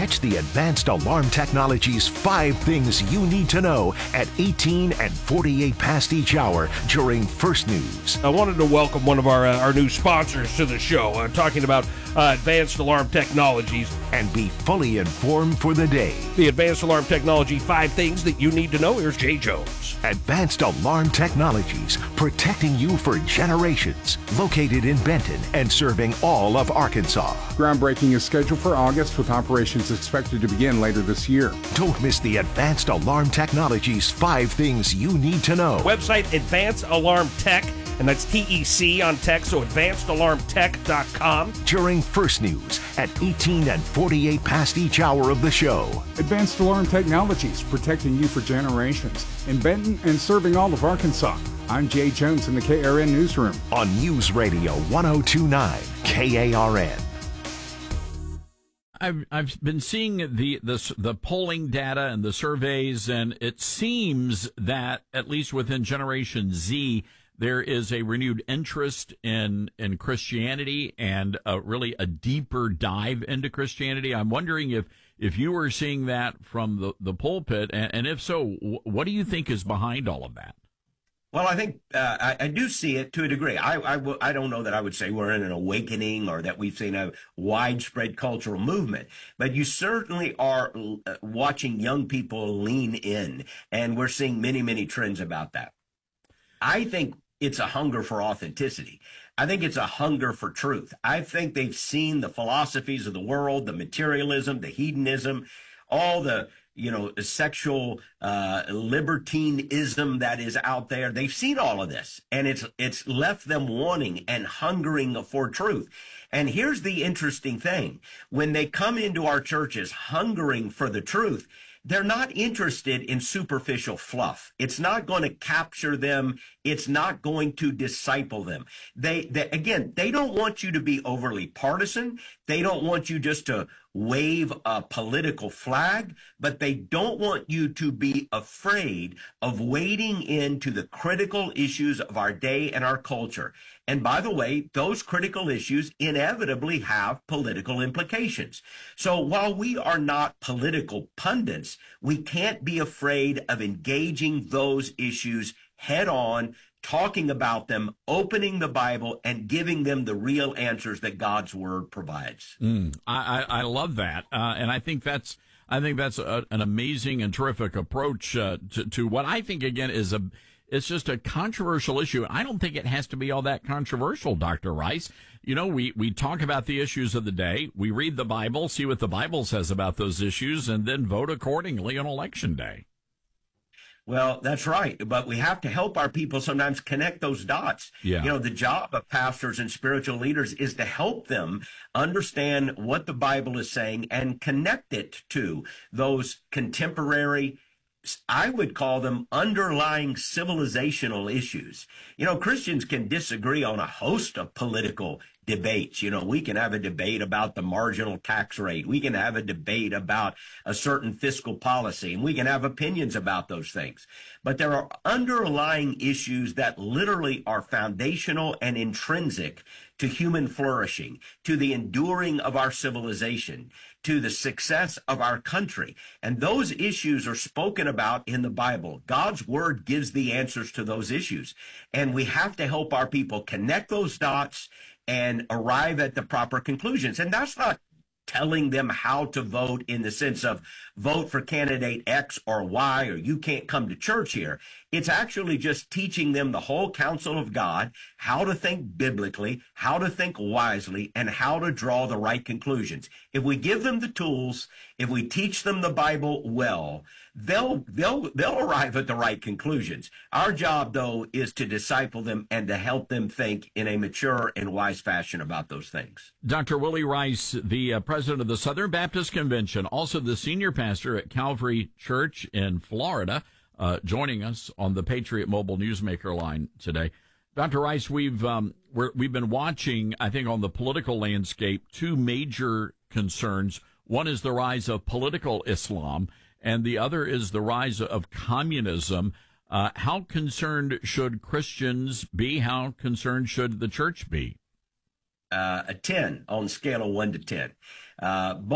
Catch the Advanced Alarm Technologies 5 Things You Need to Know at 18 and 48 past each hour during First News. I wanted to welcome one of our new sponsors to the show, talking about Advanced Alarm Technologies. And be fully informed for the day. The Advanced Alarm Technology 5 Things That You Need to Know. Here's Jay Jones. Advanced Alarm Technologies, protecting you for generations. Located in Benton and serving all of Arkansas. Groundbreaking is scheduled for August, with operations expected to begin later this year. Don't miss the Advanced Alarm Technologies 5 Things You Need to Know. Website Advanced Alarm Tech, and that's TEC on tech, so advancedalarmtech.com. During First News at 18 and 48 past each hour of the show. Advanced Alarm Technologies, protecting you for generations. In Benton and serving all of Arkansas. I'm Jay Jones in the KRN Newsroom. On News Radio 1029 KARN. I've been seeing the polling data and the surveys, and it seems that, at least within Generation Z, there is a renewed interest in Christianity and really a deeper dive into Christianity. I'm wondering if you were seeing that from the pulpit, and if so, what do you think is behind all of that? Well, I think I do see it to a degree. I don't know that I would say we're in an awakening or that we've seen a widespread cultural movement, but you certainly are watching young people lean in, and we're seeing many, many trends about that. I think it's a hunger for authenticity. I think it's a hunger for truth. I think they've seen the philosophies of the world, the materialism, the hedonism, all the sexual libertinism that is out there. They've seen all of this, and it's left them wanting and hungering for truth. And here's the interesting thing. When they come into our churches hungering for the truth, they're not interested in superficial fluff. It's not going to capture them. It's not going to disciple them. They don't want you to be overly partisan. They don't want you just to wave a political flag, but they don't want you to be afraid of wading into the critical issues of our day and our culture. And by the way, those critical issues inevitably have political implications. So while we are not political pundits, we can't be afraid of engaging those issues head on, talking about them, opening the Bible, and giving them the real answers that God's Word provides. I love that, and I think that's an amazing and terrific approach to what I think, again, is it's just a controversial issue. I don't think it has to be all that controversial, Dr. Rice. You know, we talk about the issues of the day, we read the Bible, see what the Bible says about those issues, and then vote accordingly on Election Day. Well, that's right. But we have to help our people sometimes connect those dots. Yeah. The job of pastors and spiritual leaders is to help them understand what the Bible is saying and connect it to those contemporary, I would call them underlying civilizational issues. Christians can disagree on a host of political debates. We can have a debate about the marginal tax rate. We can have a debate about a certain fiscal policy, and we can have opinions about those things. But there are underlying issues that literally are foundational and intrinsic to human flourishing, to the enduring of our civilization, to the success of our country. And those issues are spoken about in the Bible. God's Word gives the answers to those issues. And we have to help our people connect those dots and arrive at the proper conclusions. And that's not telling them how to vote in the sense of vote for candidate X or Y, or you can't come to church here. It's actually just teaching them the whole counsel of God, how to think biblically, how to think wisely, and how to draw the right conclusions. If we give them the tools, if we teach them the Bible well, they'll arrive at the right conclusions. Our job, though, is to disciple them and to help them think in a mature and wise fashion about those things. Dr. Willie Rice, the president of the Southern Baptist Convention, also the senior pastor at Calvary Church in Florida, joining us on the Patriot Mobile Newsmaker line today. Dr. Rice, we've been watching, I think, on the political landscape, two major concerns. One is the rise of political Islam, and the other is the rise of communism. How concerned should Christians be? How concerned should the church be? A 10 on a scale of 1 to 10.